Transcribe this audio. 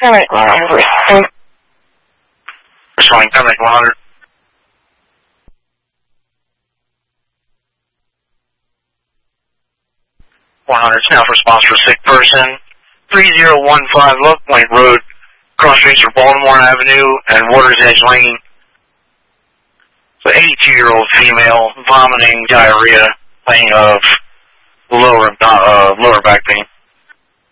Paramedic 100. Responding Paramedic 100. 100 is now for response for a sick person. 3015 Love Point Road, cross streets for Baltimore Avenue and Waters Edge Lane. So 82-year-old female, vomiting, diarrhea, pain of lower back pain.